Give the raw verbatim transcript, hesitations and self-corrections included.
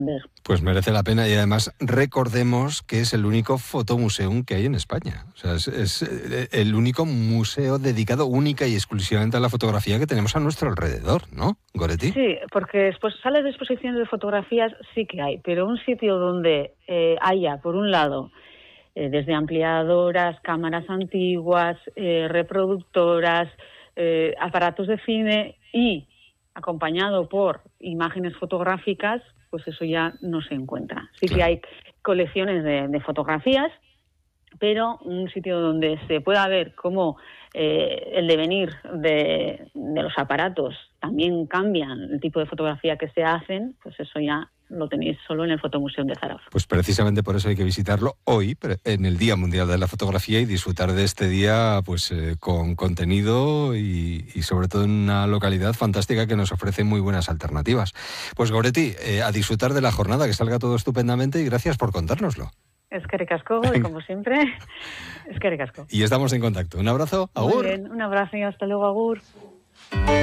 Pues merece la pena y además recordemos que es el único fotomuseum que hay en España. O sea, es, es el único museo dedicado única y exclusivamente a la fotografía que tenemos a nuestro alrededor, ¿no, Goretti? Sí, porque después salas de exposiciones de fotografías sí que hay, pero un sitio donde eh, haya, por un lado, eh, desde ampliadoras, cámaras antiguas, eh, reproductoras, eh, aparatos de cine y acompañado por imágenes fotográficas, pues eso ya no se encuentra. Sí claro. Que hay colecciones de, de fotografías, pero un sitio donde se pueda ver cómo eh, el devenir de, de los aparatos también cambian el tipo de fotografía que se hacen, pues eso ya lo tenéis solo en el Fotomuseo de Zaragoza. Pues precisamente por eso hay que visitarlo hoy, en el Día Mundial de la Fotografía, y disfrutar de este día pues eh, con contenido y, y sobre todo en una localidad fantástica que nos ofrece muy buenas alternativas. Pues Goretti, eh, a disfrutar de la jornada, que salga todo estupendamente y gracias por contárnoslo. Es que ricasco, y como siempre, es que ricasco. Y estamos en contacto. Un abrazo, agur. Muy bien, un abrazo y hasta luego, agur.